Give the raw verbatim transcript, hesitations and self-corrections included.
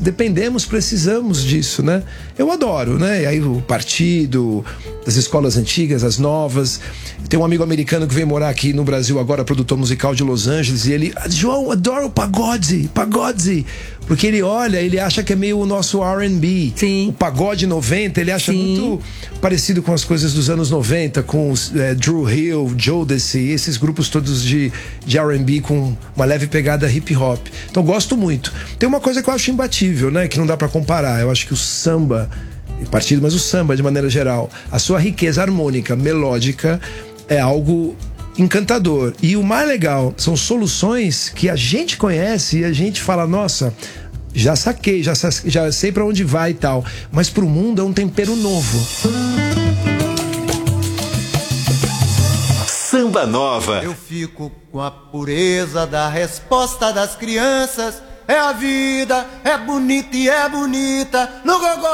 dependemos, precisamos disso, né? Eu adoro, né? E aí o partido, as escolas antigas, as novas. Tem um amigo americano que veio morar aqui no Brasil agora, produtor musical de Los Angeles, e ele, João, adoro o pagode, pagode. Porque ele olha, ele acha que é meio o nosso R and B. Sim. O pagode noventa, ele acha Sim. muito parecido com as coisas dos anos noventa, com é, Drew Hill, Jodeci, esses grupos todos de, de R and B com uma leve pegada hip hop. Então gosto muito. Tem uma coisa que eu acho imbatível, né? Que não dá pra comparar. Eu acho que o samba, partido, mas o samba de maneira geral, a sua riqueza harmônica, melódica, é algo encantador. E o mais legal são soluções que a gente conhece e a gente fala, nossa, já saquei, já, já sei pra onde vai e tal. Mas pro mundo é um tempero novo. Samba Nova. Eu fico com a pureza da resposta das crianças. É a vida, é bonita e é bonita. No gogó.